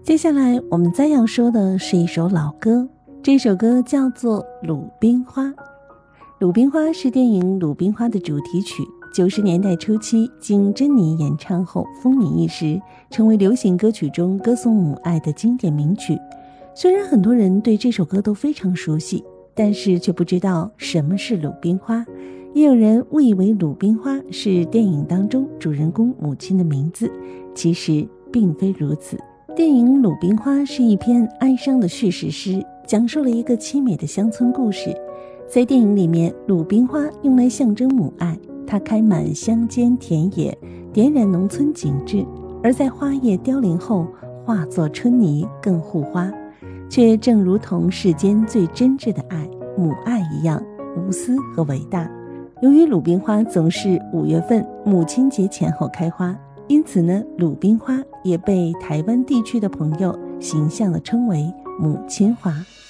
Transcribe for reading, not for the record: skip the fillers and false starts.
接下来我们再要说的是一首老歌，这首歌叫做《鲁冰花》。鲁冰花是电影《鲁冰花》的主题曲，90年代初期经珍妮演唱后风靡一时，成为流行歌曲中歌颂母爱的经典名曲。虽然很多人对这首歌都非常熟悉，但是却不知道什么是鲁冰花，也有人误以为鲁冰花是电影当中主人公母亲的名字，其实并非如此。电影《鲁冰花》是一篇哀伤的叙事诗，讲述了一个凄美的乡村故事。在电影里面，鲁冰花用来象征母爱，它开满乡间田野，点染农村景致，而在花叶凋零后化作春泥更护花，却正如同世间最真挚的爱母爱一样无私和伟大。由于鲁冰花总是5月份母亲节前后开花，因此呢，鲁冰花也被台湾地区的朋友形象地称为母亲花。